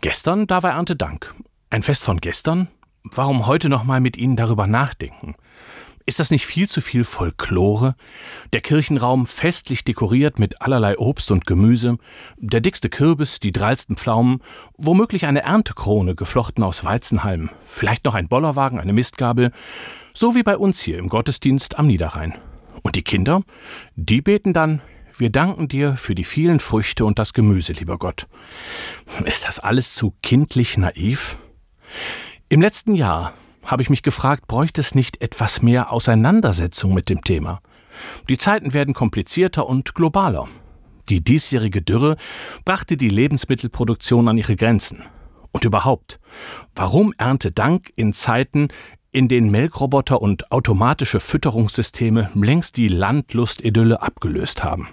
Gestern, da war Erntedank. Ein Fest von gestern? Warum heute noch mal mit Ihnen darüber nachdenken? Ist das nicht viel zu viel Folklore? Der Kirchenraum festlich dekoriert mit allerlei Obst und Gemüse, der dickste Kürbis, die dreisten Pflaumen, womöglich eine Erntekrone geflochten aus Weizenhalm, vielleicht noch ein Bollerwagen, eine Mistgabel, so wie bei uns hier im Gottesdienst am Niederrhein. Und die Kinder, die beten dann: Wir danken dir für die vielen Früchte und das Gemüse, lieber Gott. Ist das alles zu kindlich naiv? Im letzten Jahr habe ich mich gefragt, bräuchte es nicht etwas mehr Auseinandersetzung mit dem Thema? Die Zeiten werden komplizierter und globaler. Die diesjährige Dürre brachte die Lebensmittelproduktion an ihre Grenzen. Und überhaupt, warum Erntedank in Zeiten, in denen Melkroboter und automatische Fütterungssysteme längst die Landlustidylle abgelöst haben?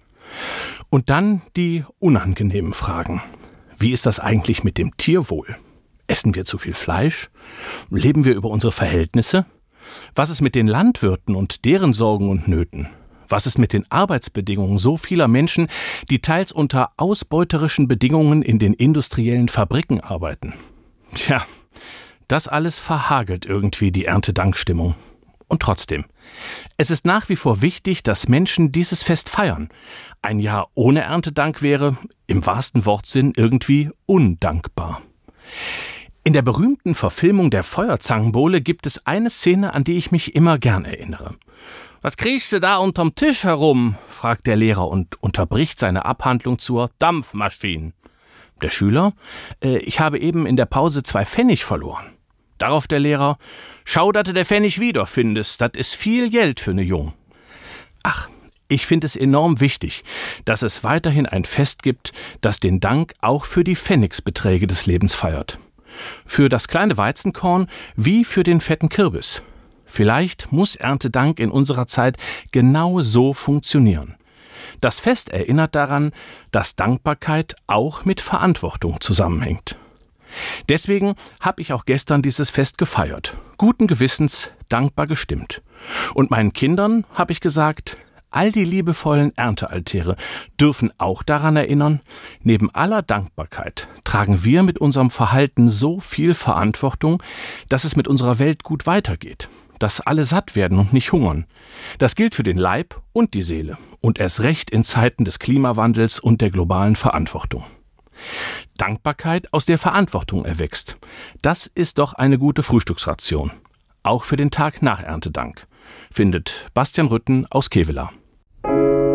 Und dann die unangenehmen Fragen. Wie ist das eigentlich mit dem Tierwohl? Essen wir zu viel Fleisch? Leben wir über unsere Verhältnisse? Was ist mit den Landwirten und deren Sorgen und Nöten? Was ist mit den Arbeitsbedingungen so vieler Menschen, die teils unter ausbeuterischen Bedingungen in den industriellen Fabriken arbeiten? Tja, das alles verhagelt irgendwie die Erntedankstimmung. Und trotzdem, es ist nach wie vor wichtig, dass Menschen dieses Fest feiern. Ein Jahr ohne Erntedank wäre, im wahrsten Wortsinn, irgendwie undankbar. In der berühmten Verfilmung der Feuerzangenbowle gibt es eine Szene, an die ich mich immer gern erinnere. »Was kriechst du da unterm Tisch herum?« fragt der Lehrer und unterbricht seine Abhandlung zur Dampfmaschine. Der Schüler: Ich habe eben in der Pause 2 Pfennig verloren. Darauf der Lehrer: Schau, dass du der Pfennig wiederfindest, das ist viel Geld für ne Jung. Ach, ich finde es enorm wichtig, dass es weiterhin ein Fest gibt, das den Dank auch für die Pfennigsbeträge des Lebens feiert. Für das kleine Weizenkorn wie für den fetten Kürbis. Vielleicht muss Erntedank in unserer Zeit genau so funktionieren. Das Fest erinnert daran, dass Dankbarkeit auch mit Verantwortung zusammenhängt. Deswegen habe ich auch gestern dieses Fest gefeiert, guten Gewissens, dankbar gestimmt. Und meinen Kindern habe ich gesagt: All die liebevollen Erntealtäre dürfen auch daran erinnern, neben aller Dankbarkeit tragen wir mit unserem Verhalten so viel Verantwortung, dass es mit unserer Welt gut weitergeht, dass alle satt werden und nicht hungern. Das gilt für den Leib und die Seele und erst recht in Zeiten des Klimawandels und der globalen Verantwortung. Dankbarkeit aus der Verantwortung erwächst. Das ist doch eine gute Frühstücksration. Auch für den Tag nach Erntedank, findet Bastian Rütten aus Kevelaer.